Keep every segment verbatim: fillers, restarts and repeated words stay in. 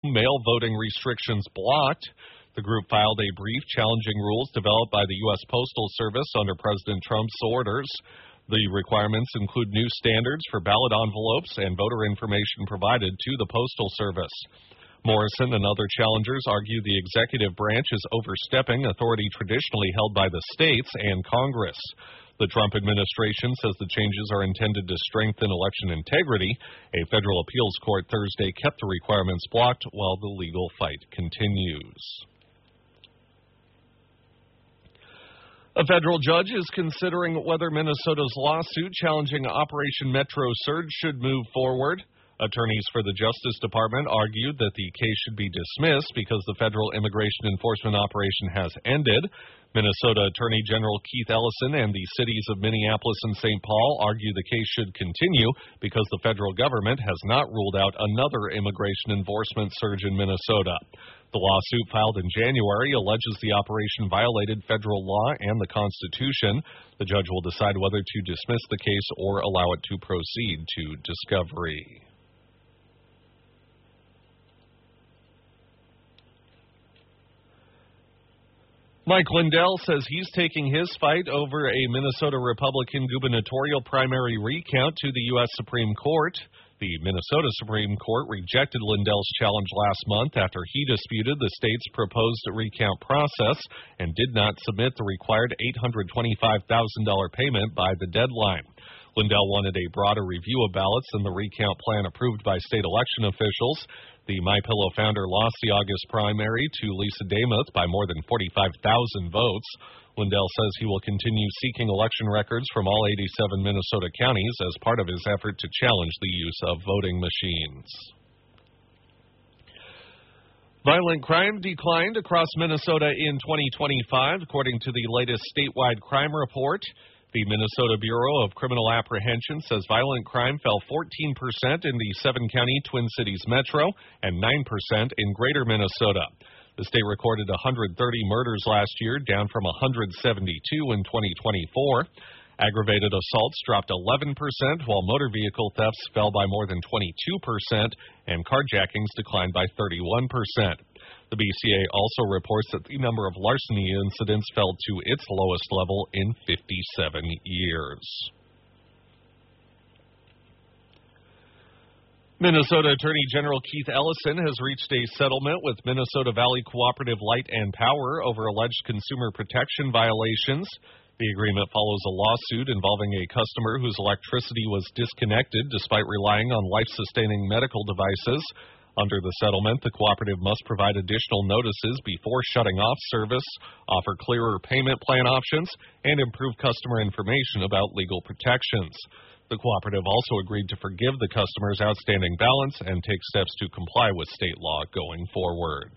mail voting restrictions blocked. The group filed a brief challenging rules developed by the U S Postal Service under President Trump's orders. The requirements include new standards for ballot envelopes and voter information provided to the Postal Service. Morrison and other challengers argue the executive branch is overstepping authority traditionally held by the states and Congress. The Trump administration says the changes are intended to strengthen election integrity. A federal appeals court Thursday kept the requirements blocked while the legal fight continues. A federal judge is considering whether Minnesota's lawsuit challenging Operation Metro Surge should move forward. Attorneys for the Justice Department argued that the case should be dismissed because the federal immigration enforcement operation has ended. Minnesota Attorney General Keith Ellison and the cities of Minneapolis and Saint Paul argue the case should continue because the federal government has not ruled out another immigration enforcement surge in Minnesota. The lawsuit filed in January alleges the operation violated federal law and the Constitution. The judge will decide whether to dismiss the case or allow it to proceed to discovery. Mike Lindell says he's taking his fight over a Minnesota Republican gubernatorial primary recount to the U S Supreme Court. The Minnesota Supreme Court rejected Lindell's challenge last month after he disputed the state's proposed recount process and did not submit the required eight hundred twenty-five thousand dollars payment by the deadline. Lindell wanted a broader review of ballots than the recount plan approved by state election officials. The MyPillow founder lost the August primary to Lisa Demuth by more than forty-five thousand votes. Lindell says he will continue seeking election records from all eighty-seven Minnesota counties as part of his effort to challenge the use of voting machines. Violent crime declined across Minnesota in twenty twenty-five, according to the latest statewide crime report. The Minnesota Bureau of Criminal Apprehension says violent crime fell fourteen percent in the seven-county Twin Cities metro and nine percent in greater Minnesota. The state recorded one hundred thirty murders last year, down from one hundred seventy-two in twenty twenty-four. Aggravated assaults dropped eleven percent, while motor vehicle thefts fell by more than twenty-two percent, and carjackings declined by thirty-one percent. The B C A also reports that the number of larceny incidents fell to its lowest level in fifty-seven years. Minnesota Attorney General Keith Ellison has reached a settlement with Minnesota Valley Cooperative Light and Power over alleged consumer protection violations. The agreement follows a lawsuit involving a customer whose electricity was disconnected despite relying on life-sustaining medical devices. Under the settlement, the cooperative must provide additional notices before shutting off service, offer clearer payment plan options, and improve customer information about legal protections. The cooperative also agreed to forgive the customer's outstanding balance and take steps to comply with state law going forward.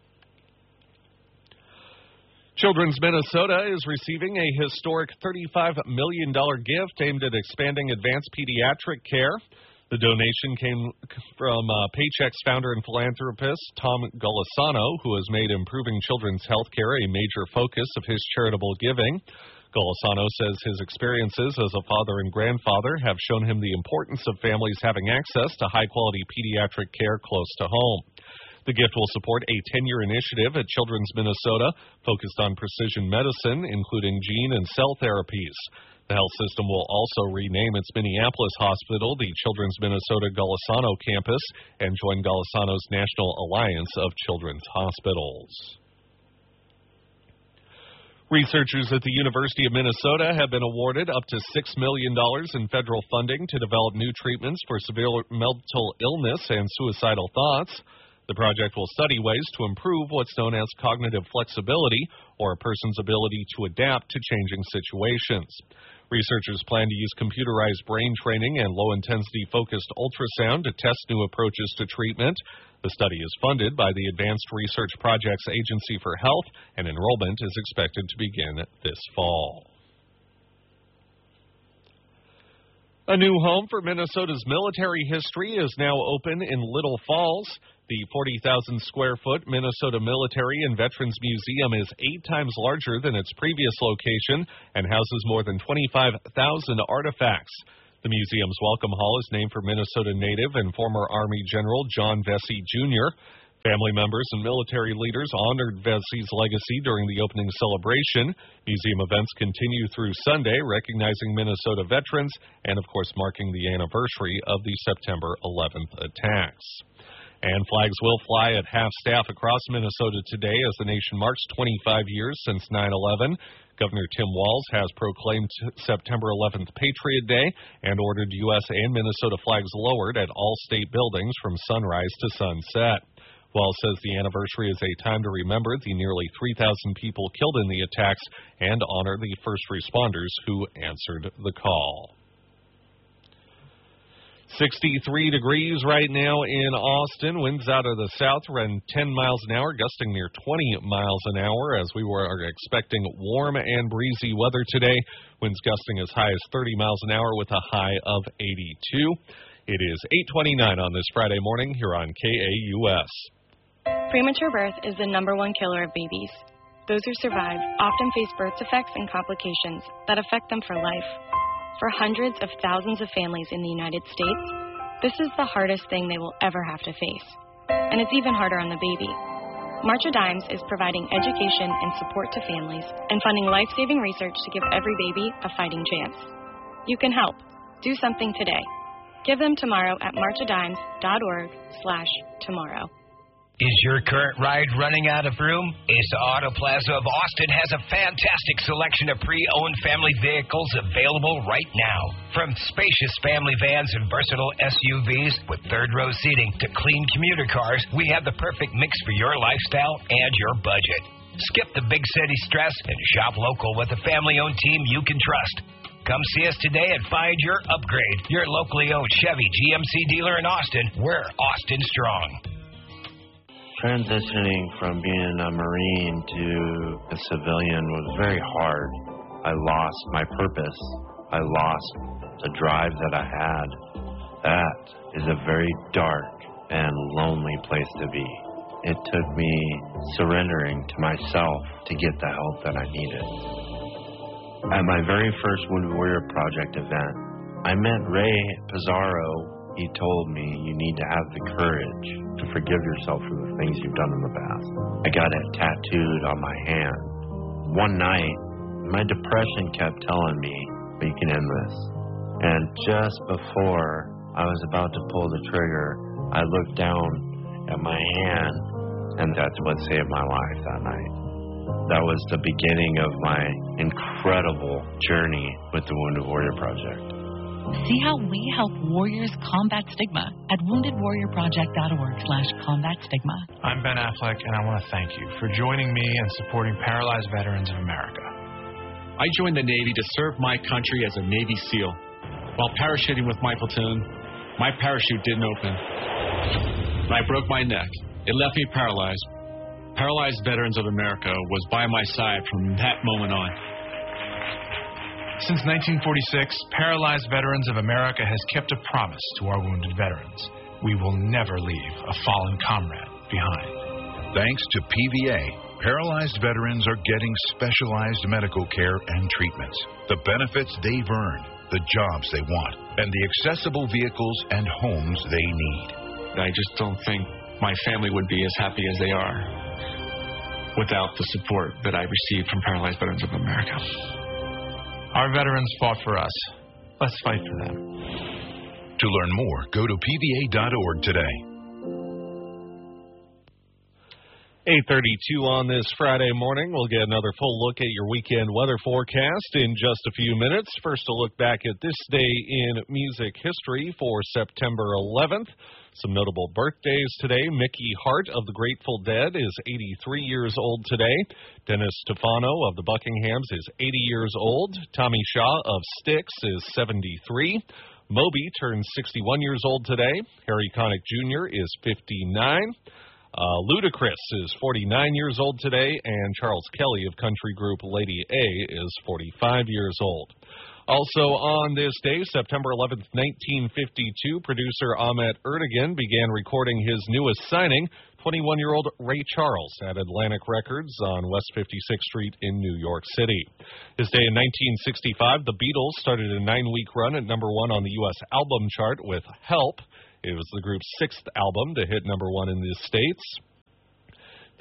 Children's Minnesota is receiving a historic thirty-five million dollars gift aimed at expanding advanced pediatric care. The donation came from uh, Paychex founder and philanthropist Tom Golisano, who has made improving children's health care a major focus of his charitable giving. Golisano says his experiences as a father and grandfather have shown him the importance of families having access to high-quality pediatric care close to home. The gift will support a ten-year initiative at Children's Minnesota focused on precision medicine, including gene and cell therapies. The health system will also rename its Minneapolis hospital the Children's Minnesota Golisano Campus and join Golisano's National Alliance of Children's Hospitals. Researchers at the University of Minnesota have been awarded up to six million dollars in federal funding to develop new treatments for severe mental illness and suicidal thoughts. The project will study ways to improve what's known as cognitive flexibility, or a person's ability to adapt to changing situations. Researchers plan to use computerized brain training and low-intensity focused ultrasound to test new approaches to treatment. The study is funded by the Advanced Research Projects Agency for Health, and enrollment is expected to begin this fall. A new home for Minnesota's military history is now open in Little Falls. The forty thousand square foot Minnesota Military and Veterans Museum is eight times larger than its previous location and houses more than twenty-five thousand artifacts. The museum's Welcome Hall is named for Minnesota native and former Army General John Vesey Junior Family members and military leaders honored Vessey's legacy during the opening celebration. Museum events continue through Sunday, recognizing Minnesota veterans and, of course, marking the anniversary of the September eleventh attacks. And flags will fly at half-staff across Minnesota today as the nation marks twenty-five years since nine eleven. Governor Tim Walz has proclaimed September eleventh Patriot Day and ordered U S and Minnesota flags lowered at all state buildings from sunrise to sunset. Walz says the anniversary is a time to remember the nearly three thousand people killed in the attacks and honor the first responders who answered the call. sixty-three degrees right now in Austin. Winds out of the south around ten miles an hour, gusting near twenty miles an hour as we were expecting warm and breezy weather today. Winds gusting as high as thirty miles an hour with a high of eighty-two. It is eight twenty-nine on this Friday morning here on K A U S. Premature birth is the number one killer of babies. Those who survive often face birth defects and complications that affect them for life. For hundreds of thousands of families in the United States, this is the hardest thing they will ever have to face. And it's even harder on the baby. March of Dimes is providing education and support to families and funding life-saving research to give every baby a fighting chance. You can help. Do something today. Give them tomorrow at marchadimes.org slash tomorrow. Is your current ride running out of room? Asa Auto Plaza of Austin has a fantastic selection of pre-owned family vehicles available right now. From spacious family vans and versatile S U Vs with third-row seating to clean commuter cars, we have the perfect mix for your lifestyle and your budget. Skip the big city stress and shop local with a family-owned team you can trust. Come see us today and find your upgrade. Your locally owned Chevy G M C dealer in Austin. We're Austin Strong. Transitioning from being a Marine to a civilian was very hard. I lost my purpose. I lost the drive that I had. That is a very dark and lonely place to be. It took me surrendering to myself to get the help that I needed. At my very first Wounded Warrior Project event, I met Ray Pizarro. He told me you need to have the courage to forgive yourself for the things you've done in the past. I got it tattooed on my hand. One night, my depression kept telling me, we can end this. And just before I was about to pull the trigger, I looked down at my hand, and that's what saved my life that night. That was the beginning of my incredible journey with the Wounded Warrior Project. See how we help warriors combat stigma at woundedwarriorproject.org slash combat stigma. I'm Ben Affleck, and I want to thank you for joining me and supporting Paralyzed Veterans of America. I joined the Navy to serve my country as a Navy SEAL. While parachuting with my platoon, my parachute didn't open. And I broke my neck. It left me paralyzed. Paralyzed Veterans of America was by my side from that moment on. Since nineteen forty-six, Paralyzed Veterans of America has kept a promise to our wounded veterans. We will never leave a fallen comrade behind. Thanks to P V A, paralyzed veterans are getting specialized medical care and treatments, the benefits they've earned, the jobs they want, and the accessible vehicles and homes they need. I just don't think my family would be as happy as they are without the support that I received from Paralyzed Veterans of America. Our veterans fought for us. Let's fight for them. To learn more, go to P V A dot org today. eight thirty-two on this Friday morning. We'll get another full look at your weekend weather forecast in just a few minutes. First, a look back at this day in music history for September eleventh. Some notable birthdays today. Mickey Hart of the Grateful Dead is eighty-three years old today. Dennis Stefano of the Buckinghams is eighty years old. Tommy Shaw of Styx is seventy-three. Moby turns sixty-one years old today. Harry Connick Junior is fifty-nine. Uh, Ludacris is forty-nine years old today, and Charles Kelly of country group Lady A is forty-five years old. Also on this day, September eleventh, nineteen fifty-two, producer Ahmet Ertegun began recording his newest signing, twenty-one-year-old Ray Charles, at Atlantic Records on West fifty-sixth Street in New York City. This day in nineteen sixty-five, the Beatles started a nine-week run at number one on the U S album chart with Help. It was the group's sixth album to hit number one in the States.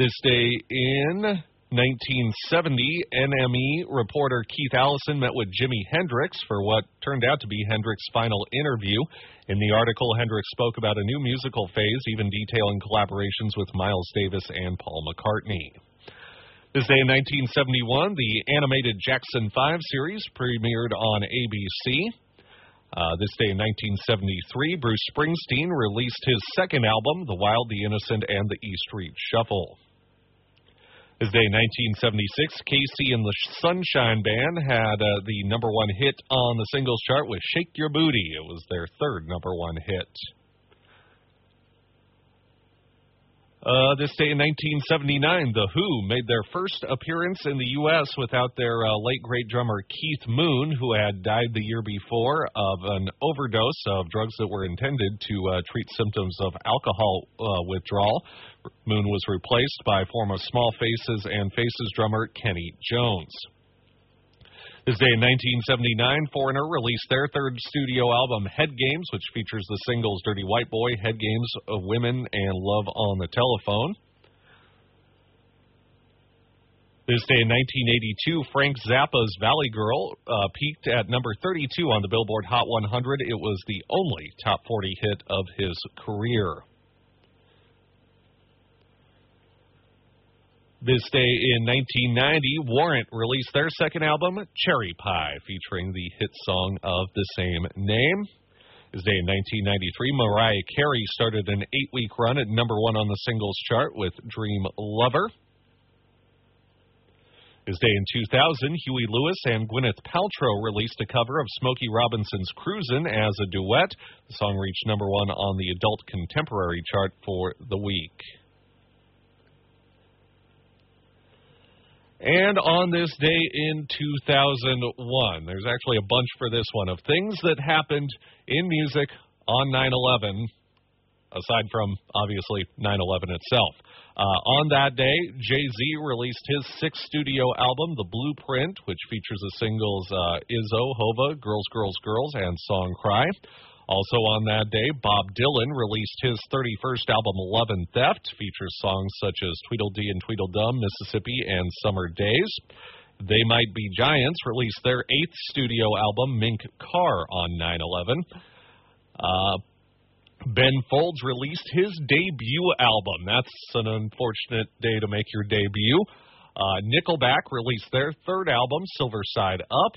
This day in nineteen seventy, N M E reporter Keith Allison met with Jimi Hendrix for what turned out to be Hendrix's final interview. In the article, Hendrix spoke about a new musical phase, even detailing collaborations with Miles Davis and Paul McCartney. This day in nineteen seventy-one, the animated Jackson five series premiered on A B C. Uh, this day in nineteen seventy-three, Bruce Springsteen released his second album, The Wild, the Innocent, and the E Street Shuffle. This day in nineteen seventy-six, Casey and the Sunshine Band had uh, the number one hit on the singles chart with Shake Your Booty. It was their third number one hit. Uh, this day in nineteen seventy-nine, The Who made their first appearance in the U S without their uh, late great drummer Keith Moon, who had died the year before of an overdose of drugs that were intended to uh, treat symptoms of alcohol uh, withdrawal. Moon was replaced by former Small Faces and Faces drummer Kenny Jones. This day in nineteen seventy-nine, Foreigner released their third studio album, Head Games, which features the singles Dirty White Boy, Head Games, of Women, and Love on the Telephone. This day in nineteen eighty-two, Frank Zappa's Valley Girl uh, peaked at number thirty-two on the Billboard Hot one hundred. It was the only top forty hit of his career. This day in nineteen ninety, Warrant released their second album, Cherry Pie, featuring the hit song of the same name. This day in nineteen ninety-three, Mariah Carey started an eight-week run at number one on the singles chart with Dream Lover. This day in two thousand, Huey Lewis and Gwyneth Paltrow released a cover of Smokey Robinson's Cruisin' as a duet. The song reached number one on the adult contemporary chart for the week. And on this day in two thousand one, there's actually a bunch for this one, of things that happened in music on nine eleven, aside from, obviously, nine eleven itself. Uh, on that day, Jay-Z released his sixth studio album, The Blueprint, which features the singles uh, Izzo, Hova, Girls, Girls, Girls, and Song Cry. Also on that day, Bob Dylan released his thirty-first album, Love and Theft, features songs such as Tweedledee and Tweedledum, Mississippi, and Summer Days. They Might Be Giants released their eighth studio album, Mink Car, on nine eleven. Uh, Ben Folds released his debut album. That's an unfortunate day to make your debut. Uh, Nickelback released their third album, Silver Side Up.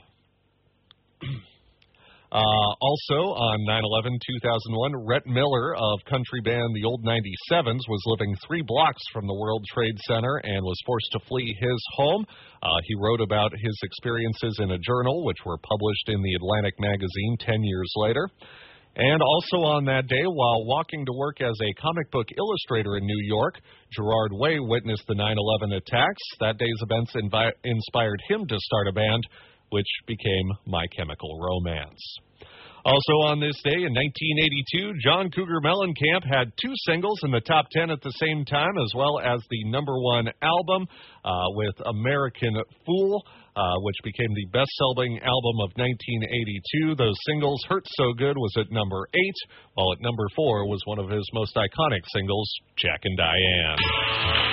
Uh, also, on nine eleven two thousand one, Rhett Miller of country band The Old ninety-sevens was living three blocks from the World Trade Center and was forced to flee his home. Uh, he wrote about his experiences in a journal, which were published in the Atlantic magazine ten years later. And also on that day, while walking to work as a comic book illustrator in New York, Gerard Way witnessed the nine eleven attacks. That day's events invi- inspired him to start a band, which became My Chemical Romance. Also on this day, in nineteen eighty-two, John Cougar Mellencamp had two singles in the top ten at the same time, as well as the number one album uh, with American Fool, uh, which became the best-selling album of nineteen eighty-two. Those singles, Hurt So Good, was at number eight, while at number four was one of his most iconic singles, Jack and Diane.